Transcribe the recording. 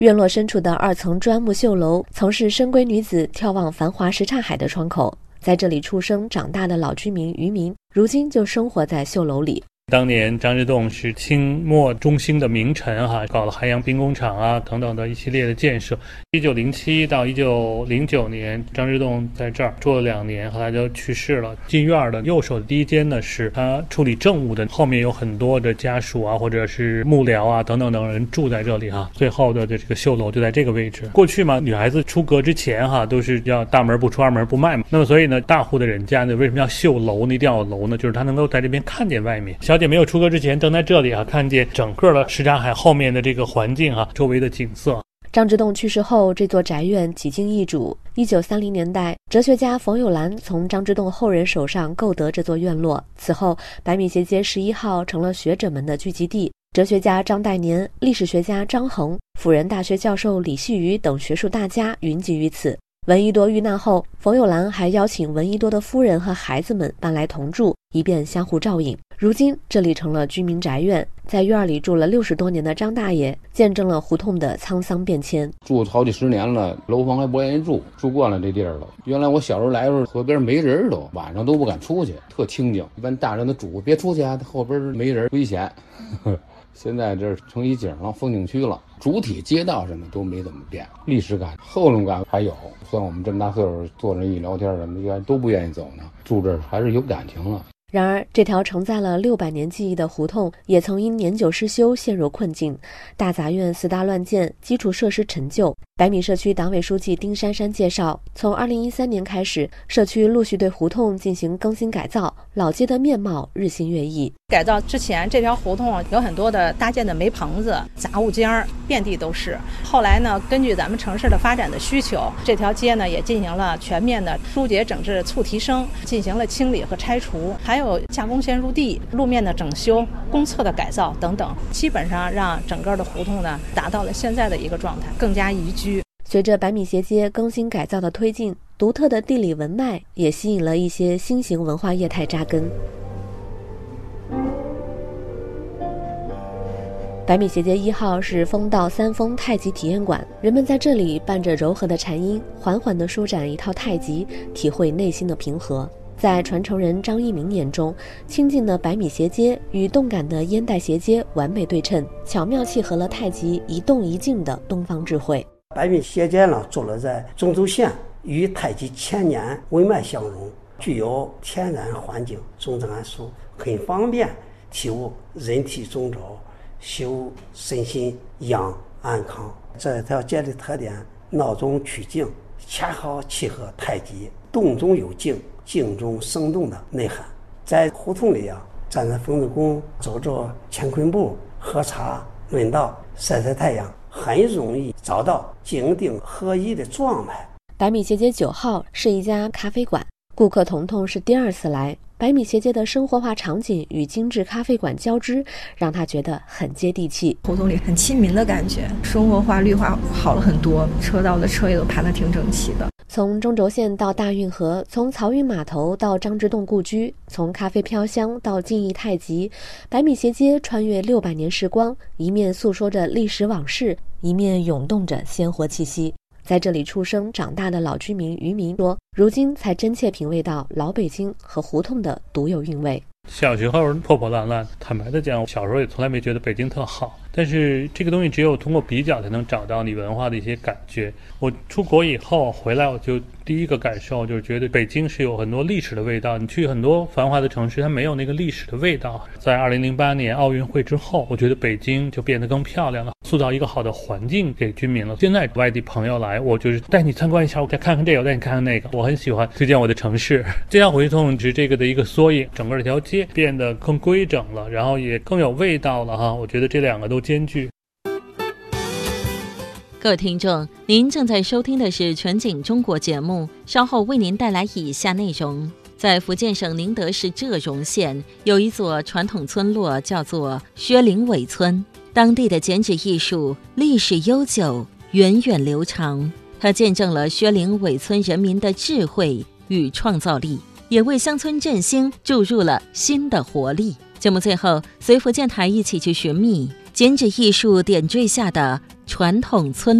院落深处的2层砖木绣楼，曾是深闺女子眺望繁华什刹海的窗口。在这里出生长大的老居民渔民，如今就生活在绣楼里。 当年张之洞是清末中兴的名臣搞了海洋兵工厂等等的一系列的建设。1907到1909年，张之洞在这儿住了2年，后来就去世了。进院的右手的第一间呢，是他处理政务的，后面有很多的家属或者是幕僚等等等人住在这里最后的这个绣楼就在这个位置。过去嘛，女孩子出阁之前都是要大门不出二门不迈嘛。那么所以呢，大户的人家呢，为什么要绣楼呢？一定要有楼呢？就是他能够在这边看见外面。小姐没有出阁之前，登在这里看见整个的什刹海后面的这个环境周围的景色。 张之洞去世后，这座宅院几经易主。1930年代，哲学家冯友兰从张之洞后人手上购得这座院落。此后，百米斜街11号成了学者们的聚集地。哲学家张岱年、历史学家张衡、辅仁大学教授李希瑜等学术大家云集于此。闻一多遇难后，冯友兰还邀请闻一多的夫人和孩子们搬来同住，以便相互照应。如今这里成了居民宅院，在院里住了60多年的张大爷，见证了胡同的沧桑变迁。 住好几10年了，楼房还不愿意住惯了这地儿了。原来我小时候来的时候，河边没人都，晚上都不敢出去，特清静。一般大人的嘱别出去后边没人，危险。现在这成一景了，风景区了，主体街道什么都没怎么变，历史感、厚重感还有。像我们这么大岁数坐着一聊天什么，都不愿意走呢，住这儿还是有感情了。 然而，这条承载了600年记忆的胡同，也曾因年久失修陷入困境。大杂院4大乱建，基础设施陈旧。百米社区党委书记丁珊珊介绍，从2013年开始，社区陆续对胡同进行更新改造，老街的面貌日新月异。 改造之前，这条胡同有很多的搭建的煤棚子、杂物间，遍地都是。后来呢，根据咱们城市的发展的需求，这条街呢也进行了全面的疏解整治、促提升，进行了清理和拆除，还有加工线入地、路面的整修、公厕的改造等等，基本上让整个的胡同呢达到了现在的一个状态，更加宜居。 随着百米斜街更新改造的推进，独特的地理文脉也吸引了一些新型文化业态扎根。百米斜街1号是风道3峰太极体验馆，人们在这里伴着柔和的禅音，缓缓地舒展一套太极，体会内心的平和。在传承人张一鸣眼中，清静的百米斜街与动感的烟袋斜街完美对称，巧妙契合了太极一动一静的东方智慧。 百米斜街呢，坐落在中轴线，与太极千年文脉相融，具有天然环境中正安舒，很方便体悟人体中轴，修身心养安康。这条街的特点，闹中取静，恰好契合太极动中有静，静中生动的内涵。在胡同里站在冯子宫，走走乾坤步，喝茶论道，晒晒太阳，很容易找到静定合一的状态。 百米斜街9号是一家咖啡馆，顾客彤彤是第2次来。百米斜街的生活化场景与精致咖啡馆交织，让他觉得很接地气。 胡同里很亲民的感觉，生活化绿化好了很多，车道的车也都排得挺整齐的。 从中轴线到大运河，从漕运码头到张之洞故居，从咖啡飘香到记忆太极，百米斜街穿越600年时光，一面诉说着历史往事，一面涌动着鲜活气息。在这里出生长大的老居民渔民说，如今才真切品味到老北京和胡同的独有韵味。 小时候破破烂烂，坦白的讲，小时候也从来没觉得北京特好，但是这个东西只有通过比较才能找到你文化的一些感觉。我出国以后回来，我就第一个感受就是觉得北京是有很多历史的味道，你去很多繁华的城市它没有那个历史的味道。在2008年奥运会之后，我觉得北京就变得更漂亮了，塑造一个好的环境给居民了。现在外地朋友来，我就是带你参观一下，我再看看这个，我带你看看那个，我很喜欢推荐我的城市。这条胡同是这个的一个缩影，整个这条街变得更规整了，然后也更有味道了我觉得这2个都兼具。 各位听众，您正在收听的是全景中国节目，稍后为您带来以下内容。在福建省宁德市浙荣县有一座传统村落，叫做薛灵伟村。当地的剪纸艺术历史悠久，源远流长，它见证了薛灵伟村人民的智慧与创造力，也为乡村振兴注入了新的活力。节目最后，随福建台一起去寻觅剪纸艺术点缀下的传统村